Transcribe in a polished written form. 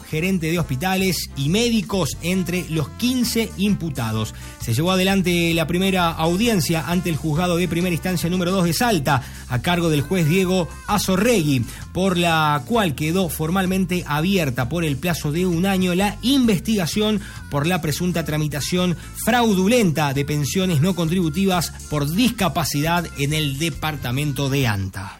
gerente de hospitales y médicos entre los 15 imputados. Se llevó adelante la primera audiencia ante el juzgado de primera instancia número 2 de Salta, a cargo del juez Diego Azorregui, por la cual quedó formalmente abierta por el plazo de 1 año la investigación por la presunta tramitación fraudulenta de pensiones no contributivas por discapacidad en el departamento de Anta.